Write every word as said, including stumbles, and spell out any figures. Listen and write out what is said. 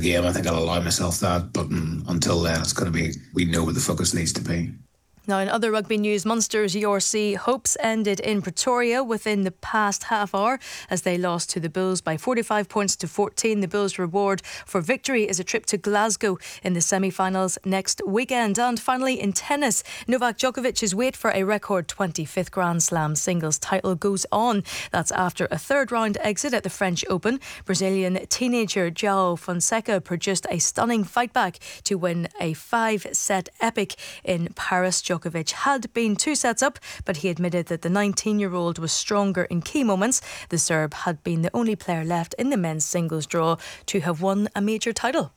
game, I think I'll allow myself that. But um, until then, it's going to be, we know where the focus needs to be. Now, in other rugby news, Munster's U R C hopes ended in Pretoria within the past half hour as they lost to the Bulls by forty-five points to fourteen. The Bulls' reward for victory is a trip to Glasgow in the semi-finals next weekend. And finally, in tennis, Novak Djokovic's wait for a record twenty-fifth Grand Slam singles title goes on. That's after a third-round exit at the French Open. Brazilian teenager João Fonseca produced a stunning fight back to win a five-set epic in Paris. Djokovic had been two sets up, but he admitted that the nineteen-year-old was stronger in key moments. The Serb had been the only player left in the men's singles draw to have won a major title.